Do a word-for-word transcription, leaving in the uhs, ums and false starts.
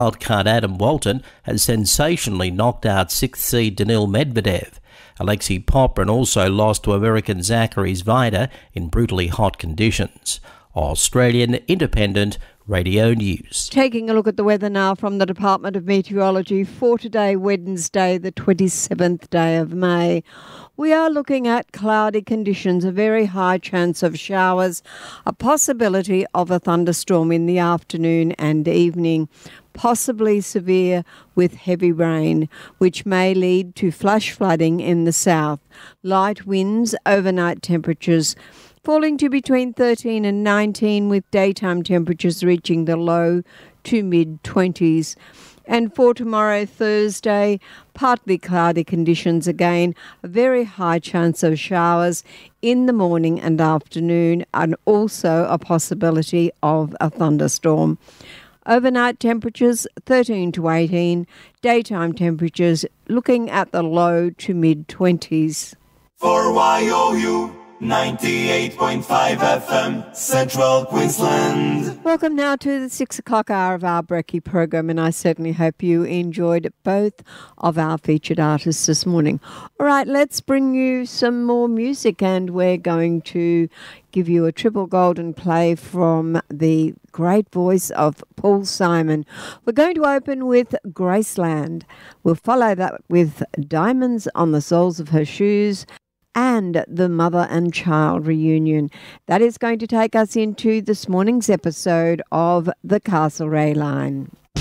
Wildcard Adam Walton has sensationally knocked out sixth seed Daniil Medvedev. Alexei Popyrin also lost to American Zachary Zvider in brutally hot conditions. Australian Independent Radio News. Taking a look at the weather now from the Department of Meteorology for today, Wednesday, the twenty-seventh day of May. We are looking at cloudy conditions, a very high chance of showers, a possibility of a thunderstorm in the afternoon and evening, possibly severe with heavy rain, which may lead to flash flooding in the south. Light winds, overnight temperatures falling to between thirteen and nineteen, with daytime temperatures reaching the low to mid-twenties. And for tomorrow, Thursday, partly cloudy conditions again, a very high chance of showers in the morning and afternoon, and also a possibility of a thunderstorm. Overnight temperatures thirteen to eighteen, daytime temperatures looking at the low to mid-twenties. For Y O U ninety-eight point five F M, Central Queensland. Welcome now to the six o'clock hour of our Brekkie program, and I certainly hope you enjoyed both of our featured artists this morning. All right, let's bring you some more music, and we're going to give you a triple golden play from the great voice of Paul Simon. We're going to open with Graceland. We'll follow that with Diamonds on the Soles of Her Shoes, and the mother and child reunion. That is going to take us into this morning's episode of the Castlereagh Line.